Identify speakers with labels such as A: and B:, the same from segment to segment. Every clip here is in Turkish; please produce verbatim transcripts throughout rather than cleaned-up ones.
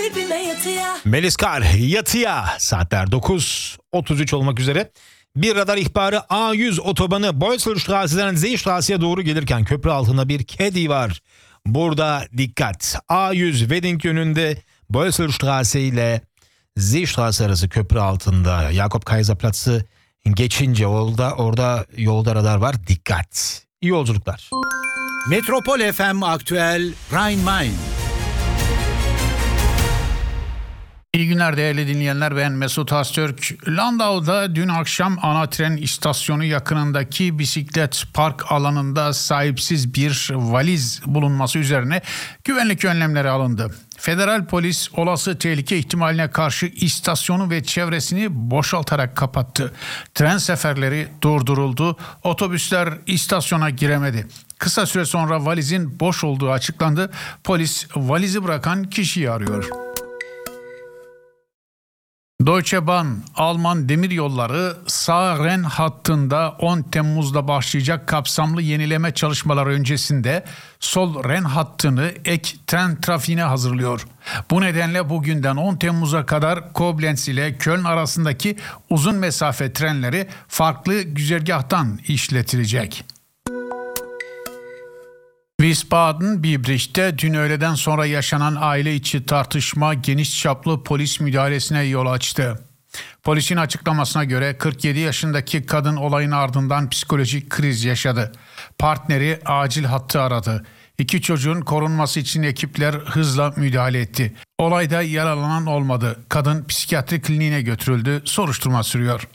A: kalbime yatıya.
B: Melis Kar yatıya. Saatler dokuz otuz üç olmak üzere. Bir radar ihbarı: A yüz otobanı Boyselstrasse'den Zeestrasse'ye doğru gelirken köprü altında bir kedi var. Burada dikkat. A yüz Wedding yönünde Boyselstrasse ile Zeestrasse arası köprü altında. Jakob Kaiser Platz'ı geçince yolda, orada yolda radar var. Dikkat. İyi yolculuklar.
C: Metropol F M Aktüel Rhein-Main.
D: İyi günler değerli dinleyenler, ben Mesut Astürk. Landau'da dün akşam ana tren istasyonu yakınındaki bisiklet park alanında sahipsiz bir valiz bulunması üzerine güvenlik önlemleri alındı. Federal polis olası tehlike ihtimaline karşı istasyonu ve çevresini boşaltarak kapattı. Tren seferleri durduruldu, otobüsler istasyona giremedi. Kısa süre sonra valizin boş olduğu açıklandı. Polis valizi bırakan kişiyi arıyor. Deutsche Bahn, Alman demiryolları sağ Ren hattında on Temmuz'da başlayacak kapsamlı yenileme çalışmaları öncesinde sol Ren hattını ek tren trafiğine hazırlıyor. Bu nedenle bugünden on Temmuz'a kadar Koblenz ile Köln arasındaki uzun mesafe trenleri farklı güzergahtan işletilecek. Wiesbaden-Biebrich'te dün öğleden sonra yaşanan aile içi tartışma geniş çaplı polis müdahalesine yol açtı. Polisin açıklamasına göre kırk yedi yaşındaki kadın olayın ardından psikolojik kriz yaşadı. Partneri acil hattı aradı. İki çocuğun korunması için ekipler hızla müdahale etti. Olayda yaralanan olmadı. Kadın psikiyatri kliniğine götürüldü. Soruşturma sürüyor.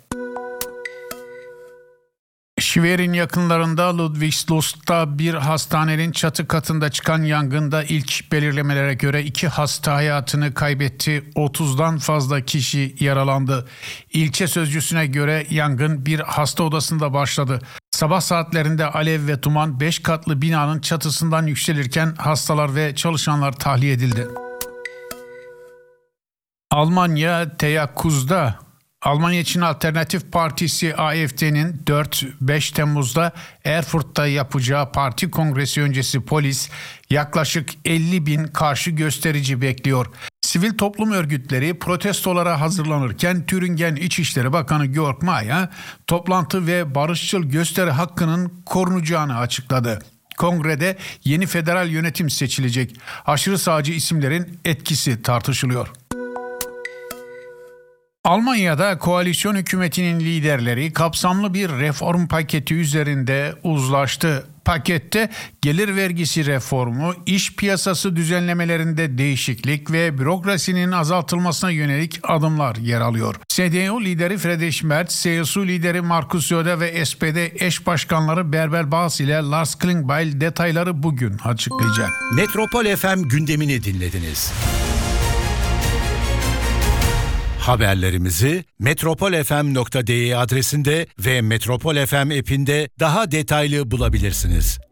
D: Schwerin yakınlarında Ludwigslust'ta bir hastanenin çatı katında çıkan yangında ilk belirlemelere göre iki hasta hayatını kaybetti. otuzdan fazla kişi yaralandı. İlçe sözcüsüne göre yangın bir hasta odasında başladı. Sabah saatlerinde alev ve duman beş katlı binanın çatısından yükselirken hastalar ve çalışanlar tahliye edildi. Almanya teyakkuzda. Almanya için Alternatif Partisi A F D'nin dört beş Temmuz'da Erfurt'ta yapacağı parti kongresi öncesi polis yaklaşık elli bin karşı gösterici bekliyor. Sivil toplum örgütleri protestolara hazırlanırken Thüringen İçişleri Bakanı Georg Mayer toplantı ve barışçıl gösteri hakkının korunacağını açıkladı. Kongrede yeni federal yönetim seçilecek. Aşırı sağcı isimlerin etkisi tartışılıyor. Almanya'da koalisyon hükümetinin liderleri kapsamlı bir reform paketi üzerinde uzlaştı. Pakette gelir vergisi reformu, iş piyasası düzenlemelerinde değişiklik ve bürokrasinin azaltılmasına yönelik adımlar yer alıyor. C D U lideri Friedrich Merz, C S U lideri Markus Söder ve S P D eş başkanları Bärbel Bas ile Lars Klingbeil detayları bugün açıklayacak.
C: Metropol F M gündemini dinlediniz. Haberlerimizi metropol f m nokta d e adresinde ve Metropol F M app'inde daha detaylı bulabilirsiniz.